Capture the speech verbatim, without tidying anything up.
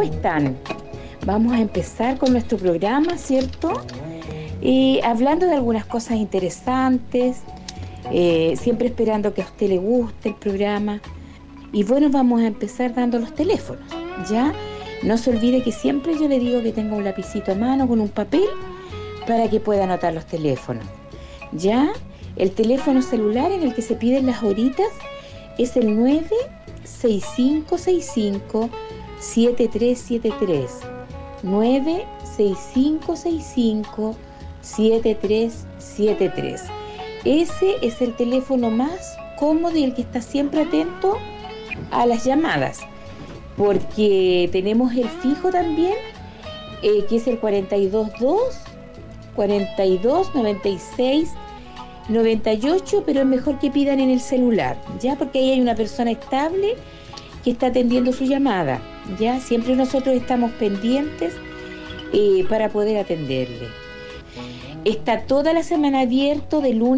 están? Vamos a empezar con nuestro programa, ¿cierto? Y hablando de algunas cosas interesantes, eh, siempre esperando que a usted le guste el programa. Y bueno, vamos a empezar dando los teléfonos, ¿ya? No se olvide que siempre yo le digo que tenga un lapicito a mano con un papel para que pueda anotar los teléfonos, ¿ya? El teléfono celular en el que se piden las horitas es el nueve seis cinco seis cinco siete tres siete tres. nueve seis cinco seis cinco siete tres siete tres. Ese es el teléfono más cómodo y el que está siempre atento a las llamadas, porque tenemos el fijo también, eh, que es el cuarenta y dos dos, cuarenta y dos noventa y seis noventa y ocho, pero es mejor que pidan en el celular, ya, porque ahí hay una persona estable que está atendiendo su llamada, ya, siempre nosotros estamos pendientes eh, para poder atenderle. Está toda la semana abierto de lunes